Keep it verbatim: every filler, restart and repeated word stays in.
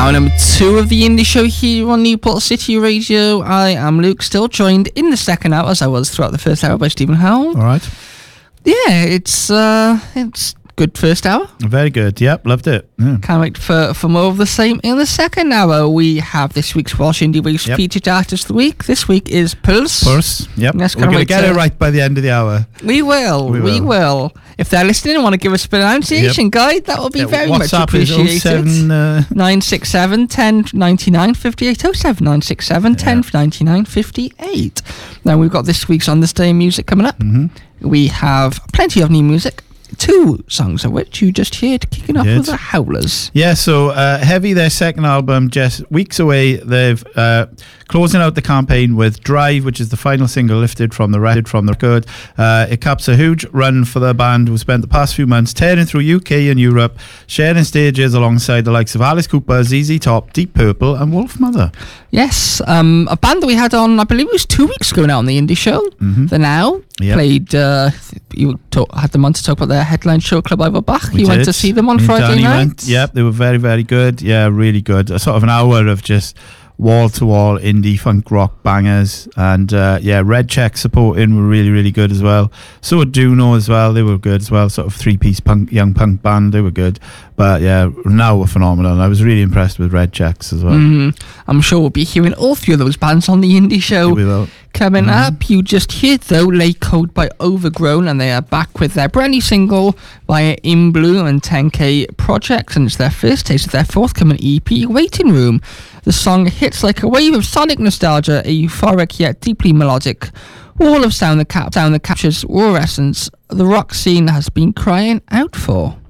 Hour number two of the Indie Show here on Newport City Radio. I am Luke, still joined in the second hour, as I was throughout the first hour, by Stephen Howell. All right. Yeah, it's uh, it's good first hour. Very good. Yep, loved it. Yeah. Can't wait for, for more of the same. In the second hour, we have this week's Welsh Indie Week's Yep. featured artist of the week. This week is Pulse. Pulse. Yep. Yes, We're can't going to wait get to- it right by the end of the hour. We will, we We will. will. If they're listening and want to give us a pronunciation guide, that will be Yeah, very much WhatsApp is appreciated. oh seven, uh, nine six seven, one oh nine nine, five eight oh seven, nine six seven, one oh nine nine, five eight. Now we've got this week's On This Day music coming up. Mhm. We have plenty of new music, two songs of which you just heard, kicking off Did. with the Howlers. Yeah, so uh, Heavy, their second album, just weeks away. They've uh, closing out the campaign with Drive, which is the final single lifted from the record. From the record, uh, it caps a huge run for the band, who spent the past few months tearing through U K and Europe, sharing stages alongside the likes of Alice Cooper, Z Z Top, Deep Purple, and Wolf Mother. Yes, um, a band that we had on, I believe it was two weeks ago now on the Indie Show. Mhm. The Now Yep. played. Uh, you talk, had them on to talk about their headline show, Club Iverbach. We You went did. to see them on Me and Friday Danny night. went. Yep, they were very, very good. Yeah, really good. A sort of an hour of just wall-to-wall indie funk rock bangers. And uh, yeah, Red Check supporting were really, really good as well. So were Duno as well. They were good as well. Sort of three-piece punk, young punk band. They were good. But yeah, Now were phenomenal. I was really impressed with Red Checks as well. Mhm. I'm sure we'll be hearing all three of those bands on the Indie Show. Yeah, we will. Coming Mhm. up, you just heard though Lay Code by Overgrown, and they are back with their brand new single via In Blue and ten K Projects, and it's their first taste of their forthcoming E P, Waiting Room. The song hits like a wave of sonic nostalgia, a euphoric yet deeply melodic wall of sound that, cap- sound that captures raw essence the rock scene has been crying out for.